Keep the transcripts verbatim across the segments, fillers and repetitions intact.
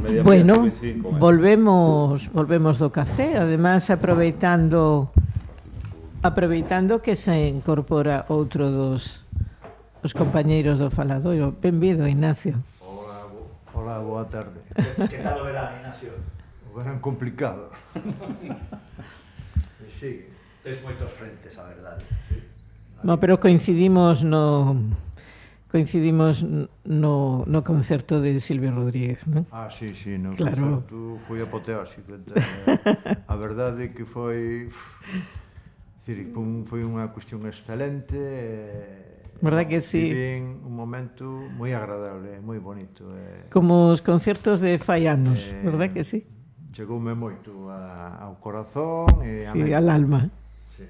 Bueno, volvemos volvemos do café, además aproveitando aproveitando que se incorpora outro dos os compañeiros do faladoiro. Benvido, Ignacio. Hola, bo, hola, boa tarde. Que tal o verán, Ignacio? O verán complicado. Sí, tes moitos frentes, a verdade. No, pero coincidimos no coincidimos no, no concerto de Silvio Rodríguez, non? Ah, sí, sí, no claro. concerto foi apoteósico. A verdade é que foi... Decir, foi unha cuestión excelente. Verdad que sí. Viven un momento moi agradable, moi bonito. Como os concertos de fai anos, eh, verdad que sí? Chegoume moito a, ao corazón e a sí, al alma. Sí.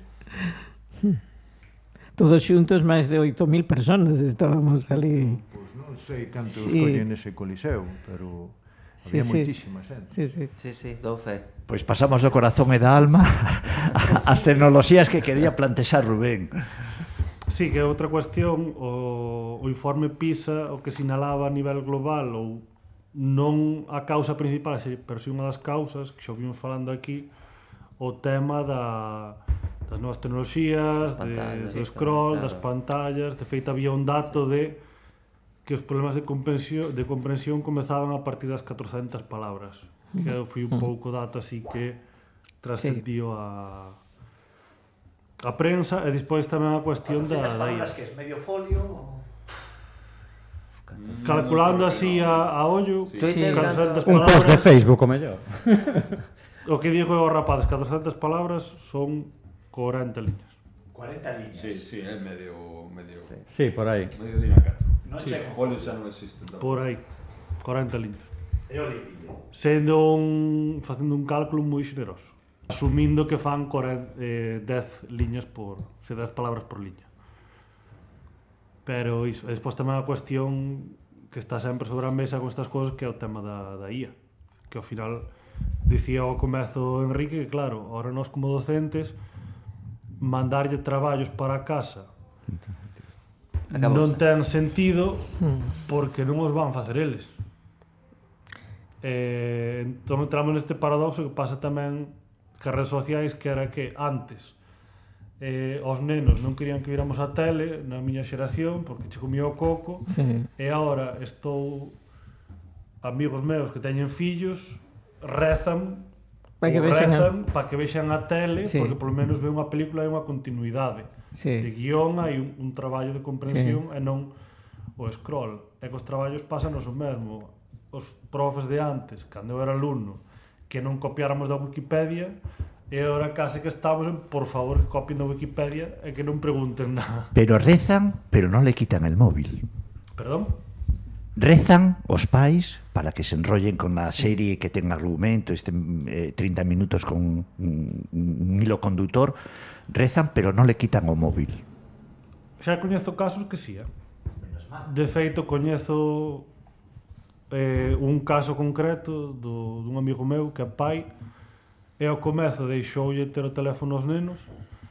Todos xuntos máis de oito mil personas estábamos ali. Pois non sei cantos sí. collen ese coliseo, pero había sí, moitísima xente. Sí, sí. Sí, sí, doce. Pois pasamos do corazón e da alma ás tecnoloxías que quería plantexar Rubén. Sí, que é outra cuestión, o, o informe PISA o que sinalaba a nivel global, ou non a causa principal, pero si unha das causas, que xa vimos falando aquí, o tema da... das novas tecnoloxías, de, do scroll, claro. Das pantallas. De feito, había un dato de que os problemas de comprensión, de comprensión comezaban a partir das catrocentas palabras, que foi un pouco dato así que trascendió sí. a a prensa, e despois tamén a cuestión da... catrocentas palabras que é medio folio... Calculando así a, a ollo, sí. Sí. catrocentas un palabras... post de Facebook, o mellor. O que digo aos rapazes, catrocentas palabras son cuarenta liñas. cuarenta liñas. Sí, sí, é medio... medio sí. sí, por aí. Medio dina catro. Non sí, chego. Folio xa non existe. Tampoco. Por aí, cuarenta liñas. É o límite. Sendo un... facendo un cálculo moi xeneroso. Asumindo que fan cuarenta, eh, dez liñas por... se dez palabras por liña. Pero iso, despois tamén a cuestión que está sempre sobre a mesa con estas cousas, que é o tema da, da I A. Que ao final, dicía ao comezo Enrique, que claro, ahora nós como docentes, mandarlle traballos para casa Acabou non ten sentido porque non os van facer eles. Eh, entón entramos neste paradoxo que pasa tamén que as redes sociais, que era que antes eh, os nenos non querían que viramos a tele na miña xeración porque che comía o coco, sí. E agora estou amigos meus que teñen fillos rezan para que vexan a... para que vexan a tele, sí. Porque polo menos ve unha película e unha continuidade, sí. De guión, hai un, un traballo de comprensión, sí. E non o scroll. E que os traballos pasan o mesmo. Os profes de antes, cando eu era alumno, que non copiáramos da Wikipedia, e agora case que estamos en, por favor, que copien da Wikipedia e que non pregunten nada. Pero rezan, pero non le quitan el móvil. Perdón? Rezan os pais para que se enrollen con a serie que ten argumento, este eh, treinta minutos con un, un hilo conductor. Rezan, pero non le quitan o móvil. Xa coñezo casos que sí, eh? De feito, coñezo eh, un caso concreto do, dun amigo meu que é pai, e ao comezo deixoulle ter o teléfono aos nenos,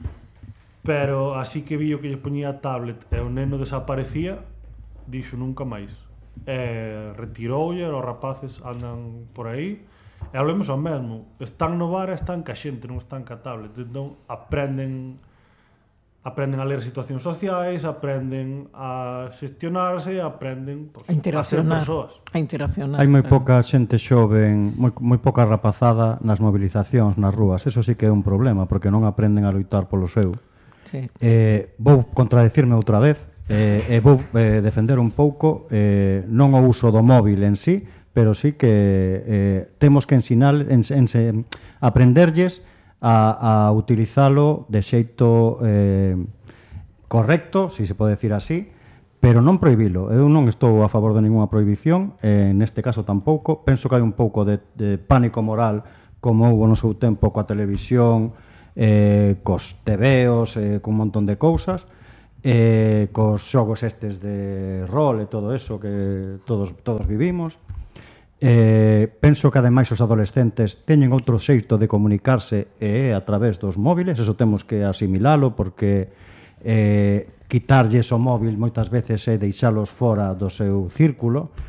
pero así que vi o que lle poñía a tablet e o neno desaparecía, dixo nunca máis. E retiroulle, os rapaces andan por aí, e hablemos ao mesmo, están no bar e están ca xente, non están ca tablet, entón aprenden aprenden a ler situacións sociais, aprenden a xestionarse, aprenden pues, a, a ser persoas. A interaccionar. Hai moi pouca xente xoven, moi, moi pouca rapazada nas movilizacións, nas rúas, eso sí que é un problema, porque non aprenden a loitar polo seu. Sí. Eh, vou contradecirme outra vez, e eh, vou eh, defender un pouco eh, non o uso do móvil en sí, pero sí que eh, temos que ensinar, en, en, aprenderlles a, a utilizalo de xeito eh, correcto, si se pode decir así, pero non prohibilo. Eu non estou a favor de ninguna prohibición, eh, neste caso tampouco. Penso que hai un pouco de, de pánico moral, como houve no seu tempo coa televisión, eh, cos tebeos, eh, con un montón de cousas, eh, cos xogos estes de rol e todo eso que todos, todos vivimos. Eh, penso que ademais os adolescentes teñen outro xeito de comunicarse e é a través dos móviles, eso temos que asimilalo, porque eh, quitarlles o móvil moitas veces é deixalos fora do seu círculo,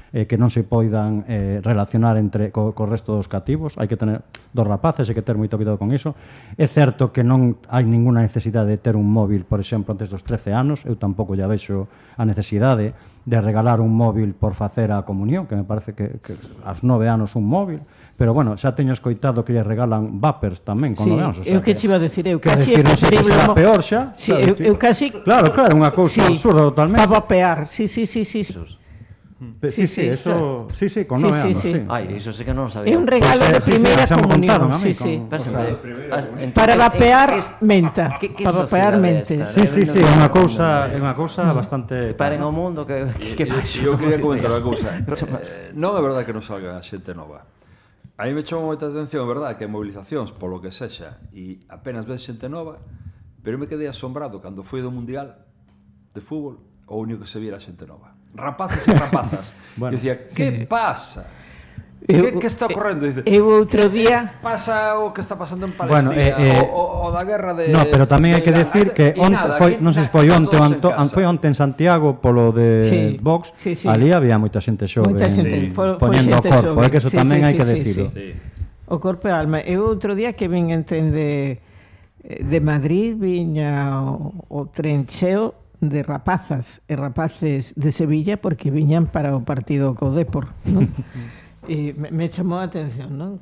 eh, que non se poidan eh, relacionar entre co, co resto dos cativos. Hai que tener dos rapaces, hai que ter moito cuidado con iso. É certo que non hai ninguna necesidade de ter un móvil, por exemplo, antes dos trece anos. Eu tampouco ya vexo a necesidade de regalar un móvil por facer a comunión, que me parece que, que aos nove anos un móvil. Pero, bueno, xa teño escoitado que lle regalan vapers tamén con sí, nove anos. O sea, eu que che iba a decir, eu casi é preferible... será peor xa. Sí, eu, eu casi... Claro, claro, unha cousa sí, absurda totalmente. Para vapear, sí, sí, sí, sí. Sí, sí, sí, eso, sí, sí, con sí, nove sí, anos, sí. sí. Ai, iso sí que non sabía. É un regalo Pues, de sí, primeira sí, comunión, sí, sí, sí. Para vapear menta, para vapear mente. Sí, sí, sí, é unha cousa, é unha cousa bastante... Paren o mundo que que pasa. Eu quería comentar unha cousa. Non é verdade que non salga xente nova. A mí me chamou moita atención, é verdade, que movilizacións, polo que sexa, e apenas ves xente nova, pero me quedei asombrado cando foi do Mundial de fútbol, o único que se viera xente nova. Rapaces e rapazas. Bueno, eu dicía, que sí. pasa? Que, que está ocorrendo? Dice, eu outro día... Pasa o que está pasando en Palestina, bueno, eh, eh, o, o da guerra de... No, pero tamén hai que decir que onte nada, foi, non sei se foi onte, onte, foi onte en Santiago polo de sí, Vox, sí, sí. ali había moita xente xove moita xente, sí. for, poñendo o corpo, é que eso sí, tamén sí, hai que sí, decirlo. Sí, sí. O corpo e a alma. Eu outro día que vin entende de Madrid, viña o, o tren cheo de rapazas e rapaces de Sevilla porque viñan para o partido co Depor, non? E me, me chamou a atención, non?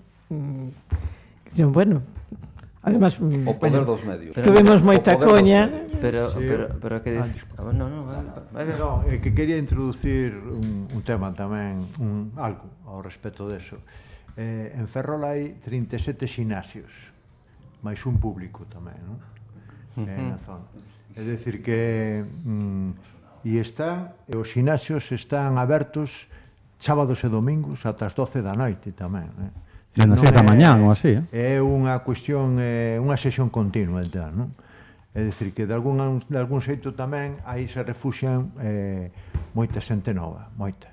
Mm, bueno, además o poder dos medios. Tuvemos moita coña, pero sí, pero pero que dice, ah, no, no, vai, vai, vai. No, é que quería introducir un, un tema tamén, un algo ao respecto deso. Eh, en Ferrol hai trinta e sete xinasios, máis un público tamén, non? Uh-huh. Eh, na zona. É dicir que mm, e están, e os xinasios están abertos sábados e domingos ata as doce da noite tamén, eh? Dende as seis da mañán ou así, eh? É unha cuestión, é unha sesión continua, tal, non? É dicir que de algún, de algún xeito tamén aí se refuxian eh, moita xente nova, moita.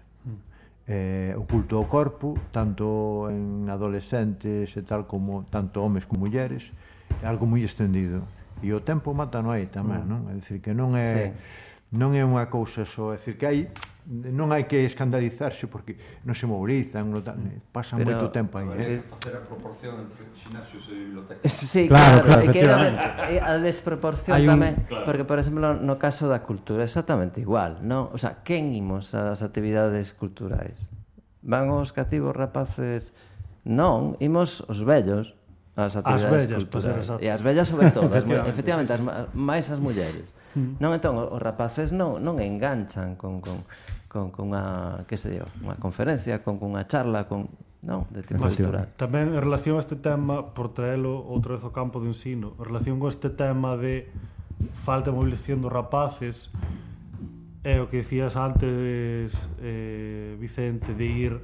Eh, o culto ao corpo, tanto en adolescentes e tal como tanto homes como mulleres, é algo moi extendido. E o tempo mata no aí tamén, non? É dicir que non é sí. non é unha cousa só, é dicir que hai non hai que escandalizarse porque non se mobilizan, non pasan pero, moito tempo aí, eh. Facer a proporción entre xinasios e bibliotecas. Sí, claro, claro, claro, é que era a desproporción un, tamén, claro. Porque por exemplo no caso da cultura exactamente igual, non? O sea, quen imos ás actividades culturais? Van os cativos rapaces? Non, imos os vellos ás actividades as vellas, culturais. E as vellas sobre todo, efectivamente, efectivamente sí, sí. As, máis as mulleres. Mm. Non, entón, os rapaces non, non enganchan con, con, con, con unha, que sei eu, unha conferencia, con, con unha charla, con, non, de tipo cultural. Tamén en relación a este tema, por traelo outra vez ao campo de ensino, en relación con este tema de falta de movilización dos rapaces, é o que dicías antes, eh, Vicente, de ir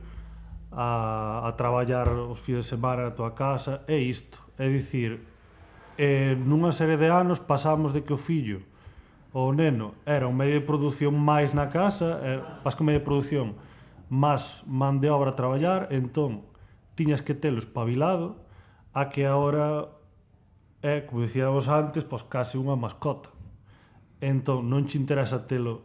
a, a traballar os fines de semana na tua casa, é isto, é dicir, eh, nunha serie de anos pasamos de que o fillo o neno era un medio de produción máis na casa, eh, pas que medio de produción máis man de obra a traballar, entón tiñas que telo espabilado a que agora é, como dicíamos antes, pois case unha mascota. Entón non che interesa telo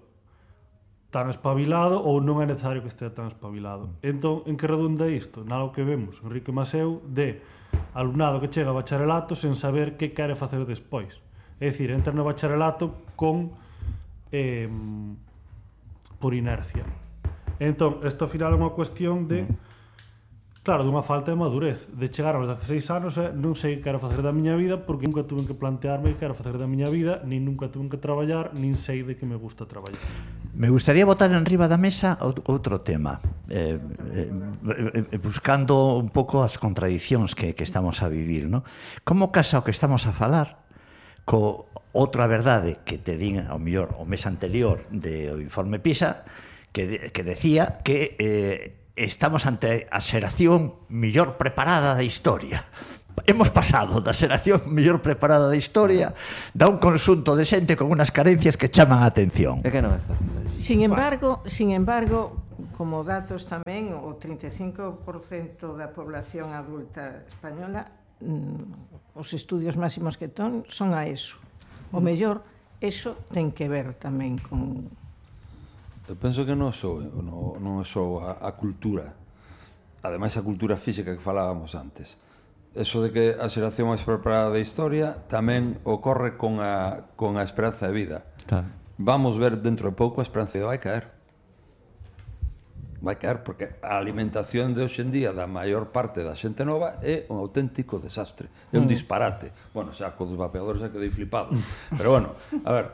tan espabilado ou non é necesario que estea tan espabilado. Entón, en que redunda isto? Nalgo que vemos, Enrique Maseu, de alumnado que chega a bacharelato sen saber que quere facer despois. É dicir, entra no bacharelato con eh, por inercia. Entón, isto ao final é unha cuestión de claro, dunha falta de madurez, de chegar aos dezaseis anos e non sei que quero facer da miña vida porque nunca tuve que plantearme que quero facer da miña vida, nin nunca tuve que traballar, nin sei de que me gusta traballar. Me gustaría botar en riba da mesa outro tema, eh, eh, buscando un pouco as contradicións que, que estamos a vivir, ¿no? Como casa o que estamos a falar co outra verdade que te din ao mellor o mes anterior do informe PISA que, que decía que eh, estamos ante a xeración mellor preparada da historia. Hemos pasado da xeración mellor preparada da historia da un conxunto de xente con unas carencias que chaman a atención. É que non é certo. Sin embargo, sin embargo, como datos tamén, o trinta e cinco por cento da población adulta española, os estudios máximos que ton son a ESO. O mellor, eso ten que ver tamén con Eu penso que non só, non, non é só a, a cultura, ademais a cultura física que falábamos antes. Eso de que a xeración máis preparada da historia tamén ocorre con a, con a esperanza de vida. Claro. Vamos ver dentro de pouco a esperanza de vida vai caer. Vai caer, porque a alimentación de hoxe en día da maior parte da xente nova é un auténtico desastre, é un disparate. Bueno, xa con os vapeadores xa quedei flipado. Pero bueno, a ver,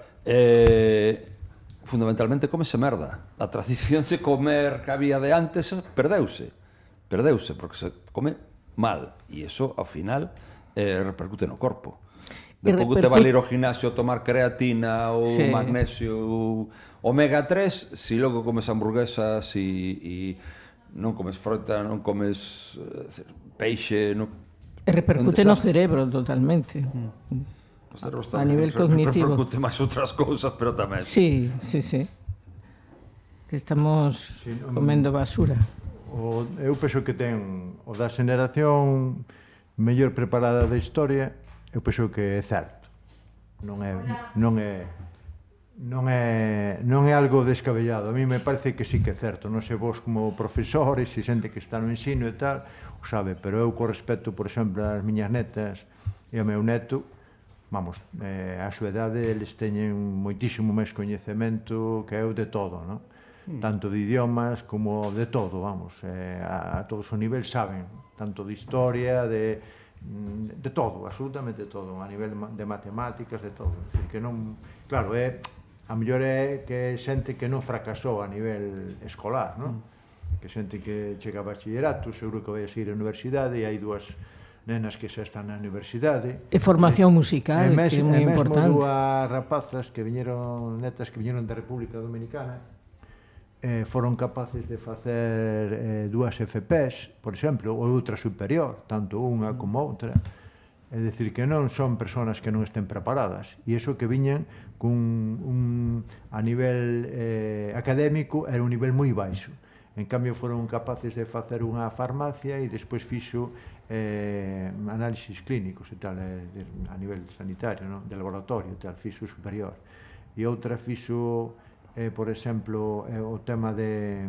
eh, fundamentalmente comese merda. A tradición de comer que había de antes perdeuse. Perdeuse, porque se come mal. E iso, ao final, eh, repercute no corpo. De pouco te vale ir ao gimnasio tomar creatina ou sí. magnesio omega tres, si logo comes hamburguesas e, e non comes fruta, non comes uh, peixe, non... E repercute no cerebro totalmente. Mm. A, a nivel cognitivo. Repercute máis outras cousas, pero tamén. Sí, sí, sí. Que estamos sí, um, comendo basura. O, eu penso que ten o da xeneración mellor preparada da historia. Eu penso que é certo. Non é non é non é non é algo descabellado. A mí me parece que sí que é certo. Non sei vos como profesores, se xente que está no ensino e tal, o sabe, pero eu co respecto, por exemplo, ás miñas netas e ao meu neto, vamos, eh, a súa idade eles teñen moitísimo máis coñecemento que eu de todo, non? Tanto de idiomas como de todo, vamos, eh, a, a todos os niveis saben, tanto de historia, de de todo, absolutamente todo, a nivel de matemáticas, de todo. É dicir, que non, claro, é a mellor é que é xente que non fracasou a nivel escolar, non? Que xente que chega a bachillerato, seguro que vai a seguir a universidade, e hai dúas nenas que xa están na universidade. E formación musical, e mes, que é moi importante. E mesmo dúas rapazas que viñeron, netas que viñeron da República Dominicana, eh, foron capaces de facer eh, dúas F Ps, por exemplo, ou outra superior, tanto unha como outra. É dicir, que non son persoas que non estén preparadas. E iso que viñan cun, un, a nivel eh, académico era un nivel moi baixo. En cambio, foron capaces de facer unha farmacia e despois fixo eh, análisis clínicos e tal, eh, a nivel sanitario, no? De laboratorio e tal, fixo superior. E outra fixo... Eh, por exemplo, eh, o tema de,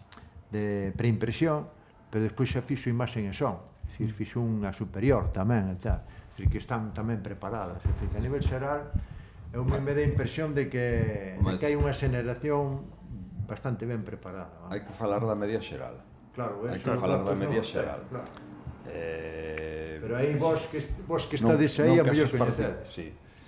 de preimpresión, pero despois xa fixo imaxe en son, é dicir, fixo unha superior tamén, e tal, é dicir, que están tamén preparadas, é dicir, que a nivel xeral eu me, me dá a impresión de que, de que hai unha xeneración bastante ben preparada. Hai que falar da media xeral. Claro, hai que falar da media no, xeral. Claro. Eh, pero aí vos que, vos que estades aí a mellor coñecedes. Sí.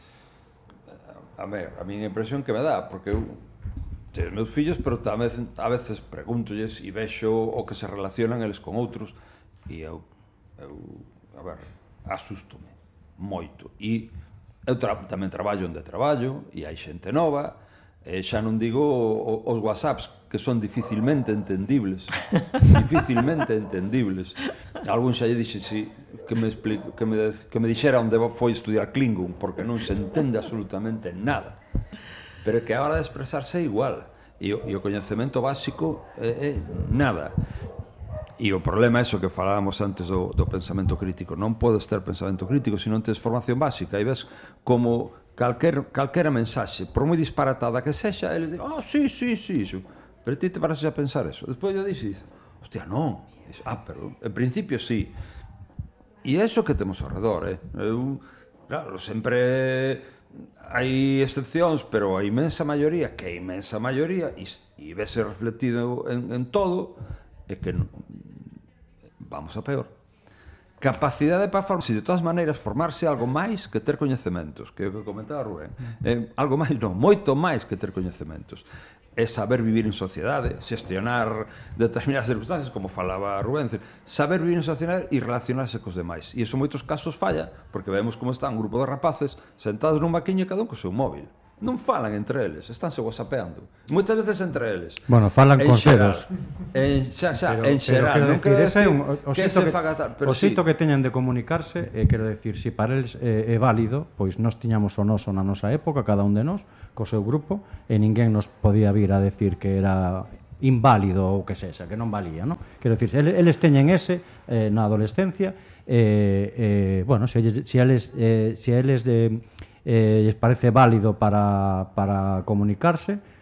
A ver, a miña impresión que me dá, porque eu os meus fillos, pero tamén a veces pregúntolles e vexo o que se relacionan eles con outros e eu, eu a ver, asústome moito e eu tra tamén traballo onde traballo e hai xente nova e xa non digo o, os whatsapps que son dificilmente entendibles dificilmente entendibles algún xa lle dixe si, que me explico, que me, que me dixera onde foi estudiar Klingon porque non se entende absolutamente nada. Pero que a hora de expresarse é igual e o, e o coñecemento básico é, é nada e o problema é iso que falábamos antes do, do pensamento crítico. Non podes ter pensamento crítico se non tens formación básica e ves como calquer, calquera mensaxe por moi disparatada que sexa eles dicen, ah, oh, sí, sí, sí iso. Pero ti te paras a pensar eso despois yo dixes, hostia, non ah, pero en principio sí e é iso que temos ao redor eh? Eu, claro, sempre hai excepcións, pero a inmensa maioría, que a inmensa maioría, e, e vese refletido en, en todo, é que non, vamos a peor. Capacidade para formarse, de todas maneiras, formarse algo máis que ter coñecementos, que é o que comentaba Rubén. É algo máis, non, moito máis que ter coñecementos. É saber vivir en sociedade, xestionar determinadas circunstancias, como falaba Rubén, saber vivir en sociedade e relacionarse cos demais. E iso en moitos casos falla, porque vemos como está un grupo de rapaces sentados nun maquiño e cada un co seu móvil. Non falan entre eles, estánse whatsappeando. Moitas veces entre eles. Bueno, falan con dedos. En xa, xa, en xeral, non quero decir que se faga tal, pero o xito que teñan de comunicarse, eh, quero decir, se para eles eh, é válido, pois nós tiñamos o noso na nosa época, cada un de nós, co seu grupo, e ninguén nos podía vir a decir que era inválido ou que sexa, que non valía, non? Quero decir, eles teñen ese eh, na adolescencia, eh, eh, bueno, se, se eles, eh, se eles de... Eh, les parece válido para, para comunicarse,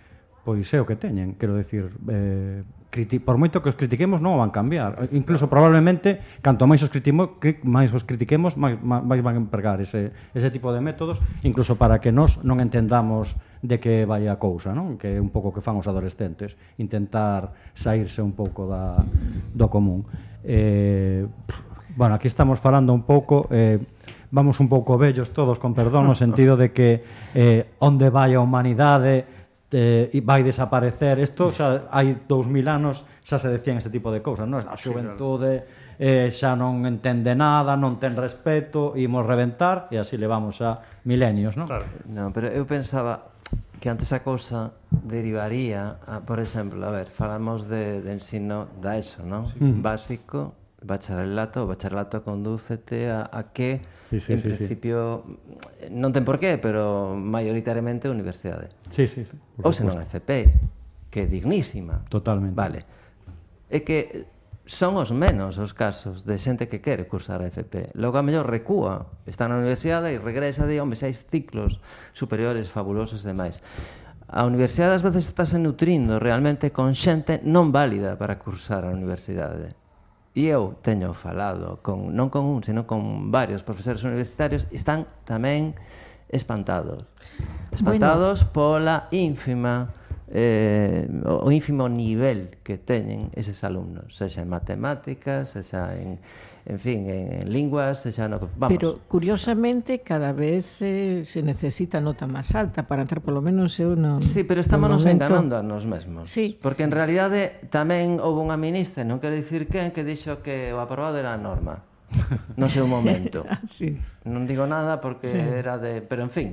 pois é o que teñen, quero decir, eh, criti por moito que os critiquemos non van cambiar, incluso probablemente canto máis os critiquemos, máis os critiquemos máis, máis van empregar ese, ese tipo de métodos, incluso para que nós non entendamos de que vai a cousa, non? Que é un pouco que fan os adolescentes, intentar saírse un pouco da, do común. Eh, bueno, aquí estamos falando un pouco, eh, vamos un pouco vellos todos, con perdón, no sentido de que eh, onde vai a humanidade eh, vai desaparecer. Isto xa hai dous mil anos xa se decían este tipo de cousas, non? A xuventude eh, xa non entende nada, non ten respeto, imos reventar, e así levamos xa milenios, non? Claro. Non, pero eu pensaba que antes a cousa derivaría a, por exemplo, a ver, falamos de, de ensino da ESO, non? Sí. Básico, bacharelato, o bacharelato condúcete a, a que, sí, sí, en sí, principio, sí. non ten por qué, pero maioritariamente universidade. Sí, sí, sí. Ou senón F P, que é dignísima. Totalmente. Vale. É que son os menos os casos de xente que quere cursar a F P. Logo, a mellor recúa, está na universidade e regresa de, hombre, seis ciclos superiores fabulosos e demais. A universidade ás veces está se nutrindo realmente con xente non válida para cursar a universidade. E eu teño falado con, non con un, sino con varios profesores universitarios, e están tamén espantados. Espantados bueno. pola ínfima eh, o ínfimo nivel que teñen eses alumnos, sexa en matemáticas, sexa en, en fin, en, en linguas, sexa no... Vamos. Pero, curiosamente, cada vez eh, se necesita nota máis alta para entrar, polo menos eu non... Sí, pero estamos nos momento... enganando a nos mesmos. Sí. Porque, en realidade, tamén houve unha ministra, non quero dicir quen, que dixo que o aprobado era a norma. No seu momento. Sí. Non digo nada porque sí. era de... Pero, en fin.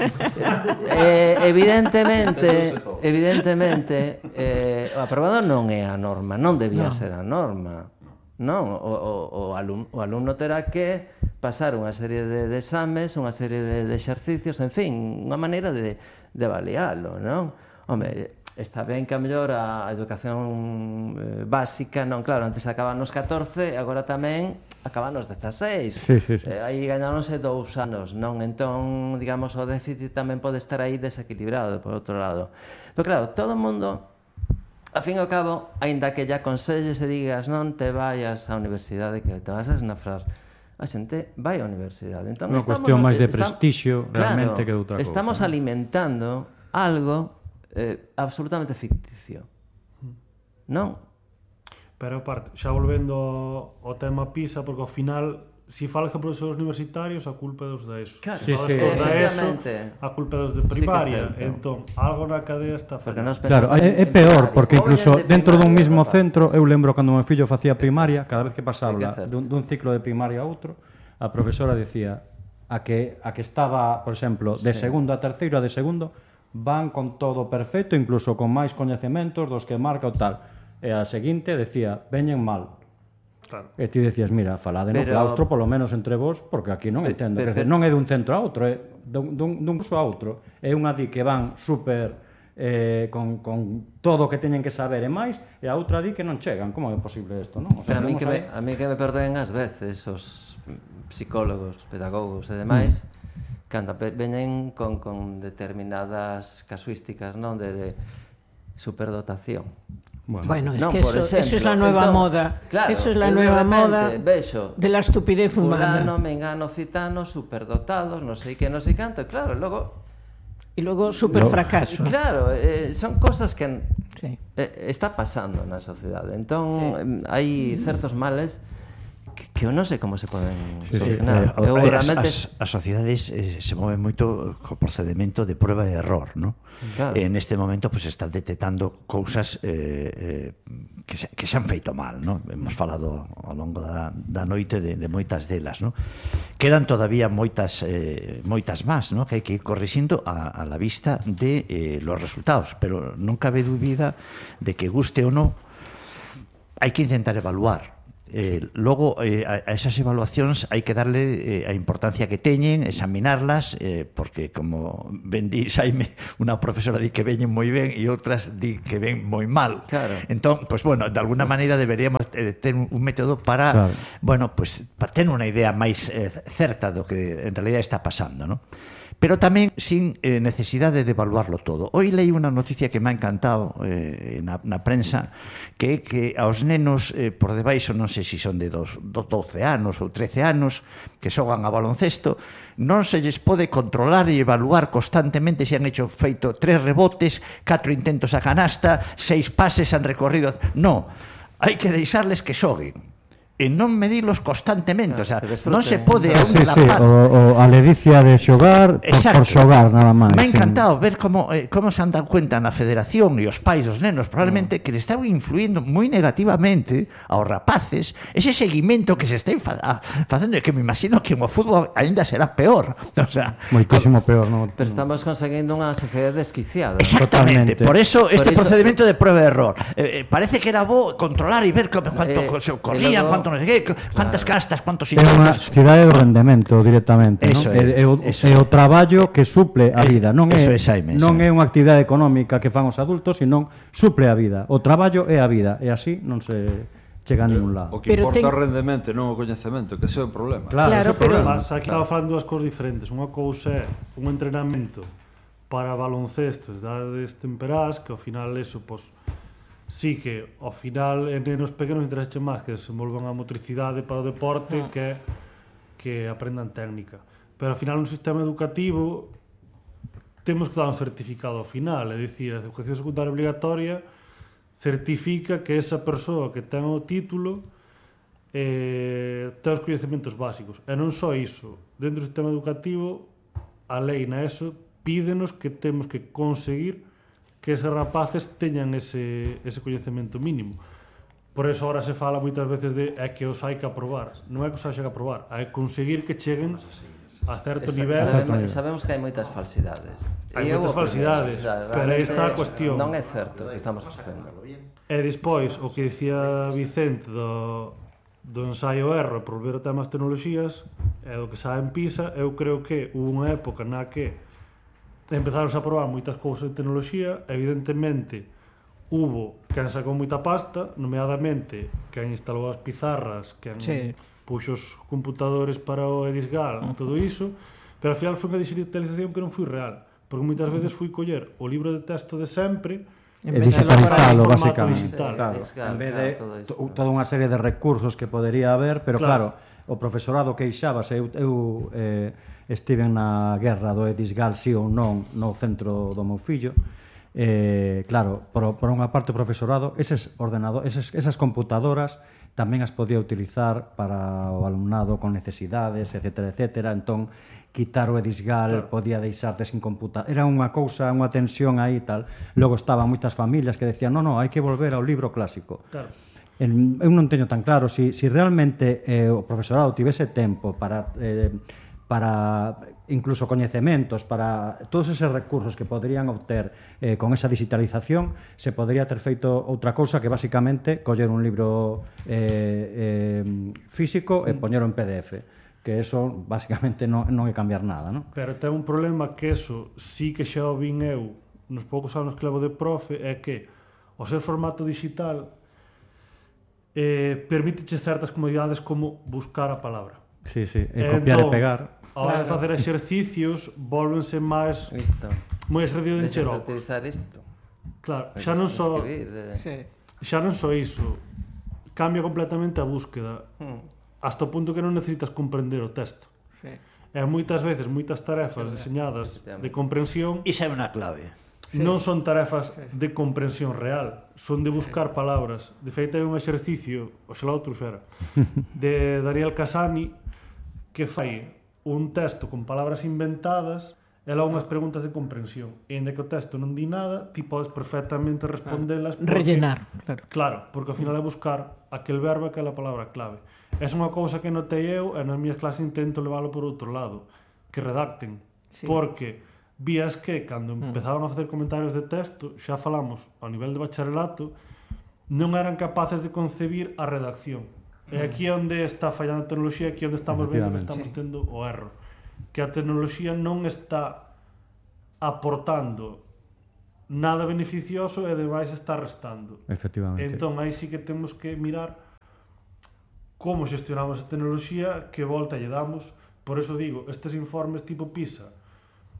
eh, evidentemente, evidentemente, eh, o aprobado non é a norma, non debía no. ser a norma. Non, o, o, o, alumno, o alumno terá que pasar unha serie de, de exames, unha serie de, de exercicios, en fin, unha maneira de, de avaliarlo, non? Home, está ben que a mellor a educación eh, básica, non, claro, antes acaban nos catorce, agora tamén acaban nos dezaseis. Sí, sí, sí. Eh, aí gañáronse dous anos, non? Entón, digamos, o déficit tamén pode estar aí desequilibrado, por outro lado. Pero claro, todo o mundo, a fin e ao cabo, aínda que lle aconselles e digas non te vayas á universidade, que te vas a esnafrar, a xente vai á universidade. Entón, unha cuestión máis de prestixio, realmente, claro, que de outra cousa. Estamos ¿no? alimentando algo eh, absolutamente ficticio. Non? Pero aparte, xa volvendo ao, ao tema PISA, porque ao final, se si falas que profesores universitarios, a culpa é dos da ESO. Claro, se sí, falas sí. que dos da ESO, a culpa é dos de primaria. Sí, entón, algo na cadea está fallando. Claro, é, é peor, porque incluso dentro dun mismo centro, eu lembro cando meu fillo facía primaria, cada vez que pasaba dun, dun ciclo de primaria a outro, a profesora decía a que, a que estaba, por exemplo, de sí. segundo a terceiro a de segundo, van con todo perfecto, incluso con máis coñecementos dos que marca o tal. E a seguinte decía, veñen mal. Claro. E ti decías, mira, falade no pero... claustro, polo menos entre vos, porque aquí non entendo. Pero, pero... Non é dun centro a outro, é dun, dun, dun curso a outro. É unha di que van super eh, con, con todo o que teñen que saber e máis, e a outra di que non chegan. Como é posible isto, non? O sea, pero a mí, que me, a mí que me perdoen as veces os psicólogos, pedagogos e demais, mm. cando veñen con, con determinadas casuísticas, non? De, de superdotación. Bueno, bueno, es no, que eso, ejemplo, eso es la nueva entón, moda. Claro, eso es la nueva moda vexo, de la estupidez humana. Fulano, mengano, citano, superdotados, non sei que, non sei canto, e claro, logo... E logo superfracaso. Claro, eh, son cosas que sí. eh, está pasando na sociedade. Entón, sí. hai certos males que, que eu non sei como se poden sí, solucionar. Sí. Eh, eu, realmente... as, as sociedades eh, se moven moito co procedimento de prueba e error, non? Claro. En este momento pues está detectando cousas eh, eh, que, se, que se han feito mal, ¿no? Hemos falado ao longo da, da noite de, de moitas delas, ¿no? Quedan todavía moitas eh, moitas más, ¿no? Que hai que ir corrixindo a, a la vista de eh, los resultados, pero non cabe dúbida de que guste ou non hai que intentar evaluar. Eh, logo, eh, a, a esas evaluacións hai que darle eh, a importancia que teñen, examinarlas, eh, porque, como ben di Xaime, unha profesora di que veñen moi ben e outras di que ven moi mal. Claro. Entón, pues bueno, de alguna maneira deberíamos eh, ter un, un método para, claro. bueno, pues para ter unha idea máis eh, certa do que en realidad está pasando, ¿no? pero tamén sin eh, necesidade de evaluarlo todo. Hoy leí unha noticia que me ha encantado eh, na, na prensa, que é que aos nenos eh, por debaixo, non sei se son de dos, doce anos ou trece anos, que xogan a baloncesto, non se lles pode controlar e evaluar constantemente se han hecho feito tres rebotes, catro intentos a canasta, seis pases han recorrido... Non, hai que deixarles que xoguen e non medilos constantemente, o sea, non se pode a un sí, rapaz... Sí, o, o a ledicia de xogar por, por xogar nada máis. Me ha encantado sin... ver como, eh, como se han dado cuenta na federación e os pais dos nenos probablemente mm. que le están influindo moi negativamente aos rapaces ese seguimento que se está facendo e que me imagino que o fútbol ainda será peor, o sea, moitísimo peor, no? Pero estamos conseguindo unha sociedade desquiciada. Exactamente, totalmente. Por eso este por procedimento de prueba e error eh, eh, parece que era bo controlar e ver cuánto eh, se corrían, cuánto non sei que, cuántas claro. castas, cuántos intentos. É unha sociedade do rendemento directamente, eso non? É, é, é, o, é o traballo que suple a vida, non é, é, Jaime, non é unha actividade económica que fan os adultos, senón suple a vida. O traballo é a vida, e así non se chega a ningún lado. O que pero importa ten... o rendemento, non o coñecemento, que ese é o problema. Claro, claro, ese é o problema. Mas aquí estaba falando dúas cousas diferentes. Unha cousa é un entrenamento para baloncesto de edades temperás, que ao final eso, pois, sí que ao final en nenos pequenos interesa máis que desenvolvan a motricidade para o deporte ah. que que aprendan técnica. Pero ao final un sistema educativo temos que dar un certificado ao final, é dicir, a educación secundaria obligatoria certifica que esa persoa que ten o título eh, ten os coñecementos básicos. E non só iso, dentro do sistema educativo a lei na ESO pídenos que temos que conseguir que eses rapaces teñan ese, ese coñecemento mínimo. Por eso ahora se fala moitas veces de é que os hai que aprobar. Non é que os hai que aprobar, é conseguir que cheguen a certo Esa, nivel. Sabemos, sabemos que hai moitas falsidades. Hai moitas falsidades, pero aí está a cuestión. Non é certo que estamos facendo. E despois, o que dicía Vicente do, do ensaio erro por volver ao tema das tecnoloxías, é do que sabe en PISA, eu creo que hubo unha época na que empezaron a probar moitas cousas de tecnoloxía, evidentemente hubo quen sacou moita pasta, nomeadamente quen instalou as pizarras, quen sí. puxo os computadores para o Edisgal, uh-huh. todo iso, pero ao final foi unha digitalización que non foi real, porque moitas veces fui coller o libro de texto de sempre e digitalizalo, basicamente. Digital. Claro, en vez de claro, toda unha serie de recursos que podería haber, pero claro, claro o profesorado queixábase, eu, eu eh, estiven na guerra do Edisgal, si ou non, no centro do meu fillo, eh, claro, por, por unha parte o profesorado, eses ordenadores, eses, esas computadoras tamén as podía utilizar para o alumnado con necesidades, etcétera, etcétera, entón quitar o Edisgal, claro. podía deixarte sin computador, era unha cousa, unha tensión aí e tal. Logo estaban moitas familias que decían, non, non, hai que volver ao libro clásico. Claro. En, eu non teño tan claro, si, si realmente eh, o profesorado tivese tempo para... Eh, para incluso coñecementos, para todos eses recursos que poderían obter eh, con esa digitalización, se podría ter feito outra cousa que basicamente coller un libro eh, eh, físico e poñero en P D F, que eso basicamente non, non é cambiar nada, non? Pero ten un problema que eso sí que xa o vin eu nos poucos anos que levo de profe, é que o ser formato digital eh, permíteche certas comodidades como buscar a palabra. Sí, sí, e copiar entón, e pegar. A hora de facer exercicios volvense máis moi exercicio de encher ocos. Utilizar isto. Claro, xa non só de... xa non só iso, cambia completamente a búsqueda hmm. hasta o punto que non necesitas comprender o texto. Sí. E moitas veces, moitas tarefas sí, deseñadas de comprensión iso é unha clave. Sí. Non son tarefas de comprensión real, son de buscar palabras. De feito, hai un exercicio, o xa outro xera, de Daniel Casani, que fai un texto con palabras inventadas e logo unhas preguntas de comprensión. E ainda que o texto non di nada, ti podes perfectamente respondelas. Porque, rellenar, claro. Claro, porque ao final é buscar aquel verbo e aquela palabra clave. É unha cousa que notei eu e nas miñas clases intento leválo por outro lado, que redacten. Sí. Porque vías que, cando empezaban a facer comentarios de texto, xa falamos ao nivel de bacharelato, non eran capaces de concebir a redacción. E aquí é onde está fallando a tecnoloxía, aquí é onde estamos vendo que estamos tendo o erro. Que a tecnoloxía non está aportando nada beneficioso e demais está restando. Efectivamente. Entón, aí sí que temos que mirar como xestionamos a tecnoloxía, que volta lle damos. Por eso digo, estes informes tipo PISA,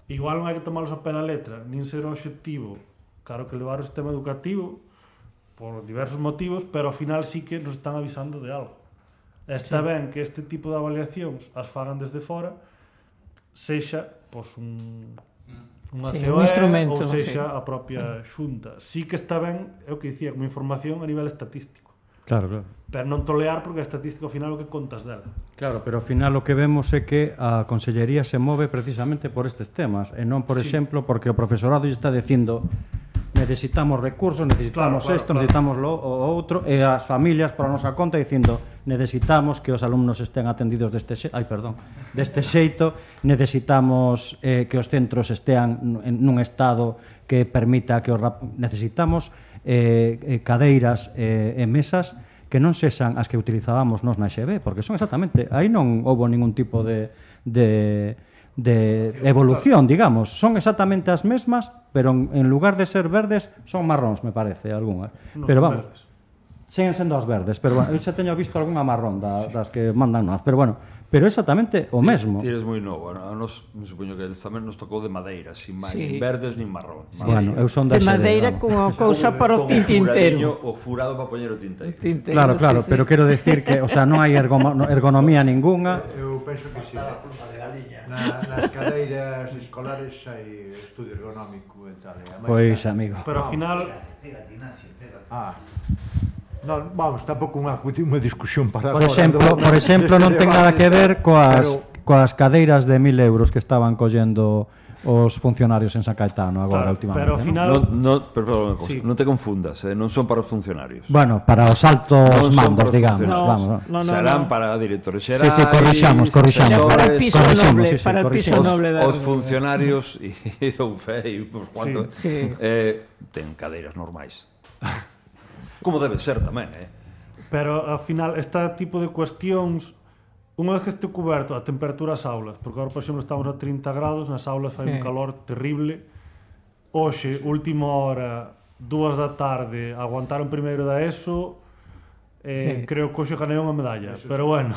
igual non hai que tomarlos a pé da letra, nin ser o obxectivo, claro que levar o sistema educativo por diversos motivos, pero ao final sí que nos están avisando de algo. Está ben que este tipo de avaliacións as fagan desde fora, sexa pois, un, unha sí, C O un E instrumento, ou sexa sí. a propia xunta. Sí que está ben, é o que dicía, como información a nivel estatístico. Claro, claro. Pero non tolear porque a estatística ao final o que contas dela. Claro, pero ao final o que vemos é que a Consellería se move precisamente por estes temas e non, por Sí. exemplo, porque o profesorado lle está dicindo necesitamos recursos, necesitamos Claro, claro, isto, claro. necesitamos lo o outro, e as familias por a nosa conta dicindo necesitamos que os alumnos estén atendidos deste xeito, ai, perdón, deste xeito, necesitamos eh, que os centros estean en nun estado que permita que os rap... necesitamos eh, eh, cadeiras eh, e mesas que non sexan as que utilizábamos nos na X B, porque son exactamente, aí non houve ningún tipo de, de, de evolución, digamos, son exactamente as mesmas, pero en, en lugar de ser verdes, son marróns, me parece, algunhas. Non pero son vamos, verdes. siguen sendo as verdes, pero bueno, eu xa teño visto algunha marrón da, das que mandan nós, pero bueno, pero exactamente o mesmo. Ti eres moi novo, a nos, me supoño que tamén nos tocou de madeira, sin máis, Sí. nin verdes, nin marrón. Sí, Bueno, eu son da de X B, madeira vamos. como cousa para o tintintero. O furado para poñer o tinteiro. Tinteiro, Claro, claro, sí, sí. pero quero decir que, o sea, non hai ergomo- ergonomía ningunha. Eu penso que sí. Na, nas cadeiras escolares hai estudio ergonómico e tal. e a máis Pois, está. amigo. Pero ao final, Ah. Non, vamos, tampouco unha, unha discusión para Por agora exemplo, do- por exemplo, deste non ten nada debate, que ver coas, pero- coas cadeiras de mil euros que estaban collendo os funcionarios en San Caetano agora claro, últimamente. pero ao ¿no? final, Non, non, pero, pero, unha cosa, Sí. non te confundas, eh? non son para os funcionarios. Bueno, para os altos Non son mandos, para os digamos, funcionarios. vamos. ¿no? No, no, Serán no. para directores Sí, xerais, sí, corrixamos, corrixamos. asesores, Para el piso corrixamos, noble, sí, sí, para el piso corrixamos. noble da os funcionarios e dou fe e uns cuantos Sí, sí. eh, ten cadeiras normais. Como debe ser tamén, eh? pero ao final este tipo de cuestións, unha vez que este cuberto a temperatura das aulas, porque agora, por exemplo, estamos a trinta grados, nas aulas fai Sí. un calor terrible. Hoxe, última hora, dúas da tarde, aguantaron primeiro da ESO, eh, Sí. creo que hoxe ganei unha medalla, pero bueno.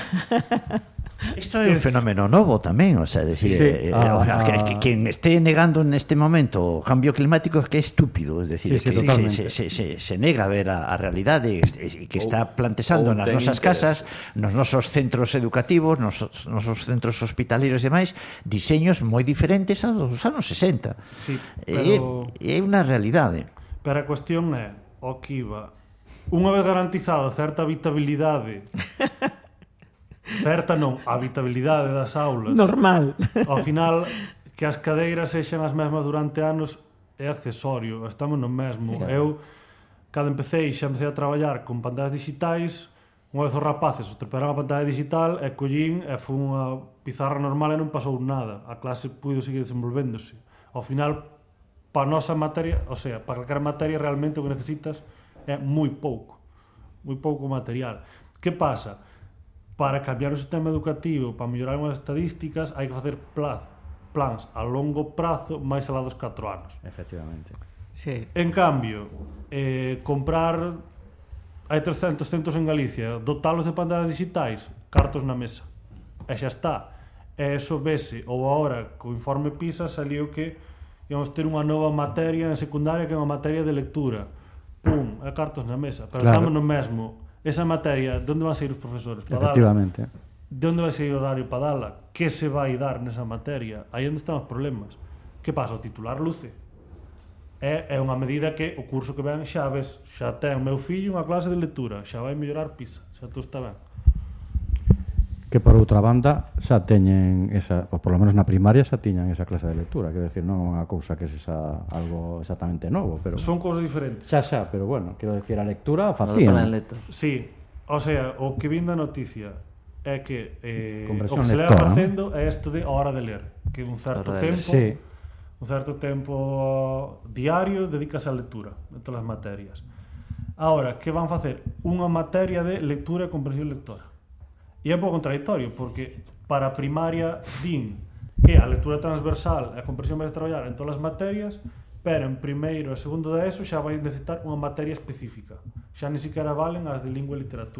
Isto é un fenómeno novo tamén, o sea, decir, Sí, eh, ah, o sea, que, ah. que quen este negando neste momento o cambio climático é que é estúpido, es decir, Sí, sí, que totalmente. se, se, se, se nega a ver a, a realidade e que está plantexando ou nas ten nosas interés. casas, nos nosos centros educativos, nos nosos centros hospitaleros e demais, diseños moi diferentes aos anos sesenta. Sí, É, pero, é unha realidade. pero a cuestión é, o que iba, unha vez garantizada certa habitabilidade, certa non, a habitabilidade das aulas, Normal. ao final, que as cadeiras sexan as mesmas durante anos é accesorio, estamos no mesmo. Sí. Eu, cando empecé, xa empecé a traballar con pantallas digitais, unha vez os rapaces estropearon a pantalla digital e collín e foi unha pizarra normal e non pasou nada. A clase puido seguir desenvolvéndose. Ao final, para a nosa materia, o sea, para calquera materia realmente o que necesitas é moi pouco. Moi pouco material. Que pasa? Para cambiar o sistema educativo, para mellorar unhas estadísticas, hai que facer plaz, plans a longo prazo máis alá dos catro anos. Efectivamente. Sí. En cambio, eh, comprar hai trescentos centros en Galicia, dotalos de pantallas digitais, cartos na mesa. E xa está. E eso vese, ou agora, co informe PISA, saliu que íamos ter unha nova materia en secundaria que é unha materia de lectura. Pum, e cartos na mesa. Pero Claro. estamos no mesmo. Esa materia, de onde van a sair os profesores? Para dala? Efectivamente. De onde vai sair o horario para dala? Que se vai dar nesa materia? Aí onde están os problemas. Que pasa? O titular luce. É, é unha medida que o curso que ven xa ves, xa ten meu fillo unha clase de lectura, xa vai mellorar PISA, xa tú está ben. Que por outra banda xa teñen esa, ou por lo menos na primaria xa tiñan esa clase de lectura, quero decir, non é unha cousa que sexa algo exactamente novo, pero Son cousas diferentes. xa xa, pero bueno, quero decir, a lectura No facían. plan lector. Sí, o sea, o que vin da noticia é que eh, o Conversión que se leva lectora, facendo é isto de a hora de ler, que un certo Hora de ler. tempo, Sí. un certo tempo diario dedicas á lectura en todas as materias. Ahora, que van facer? Unha materia de lectura e comprensión lectora. E é un pouco contradictorio, porque para a primaria din que a lectura transversal e a comprensión vai traballar en todas as materias, pero en primeiro e segundo de eso xa vai necesitar unha materia específica. Xa ni siquiera valen as de lingua e literatura.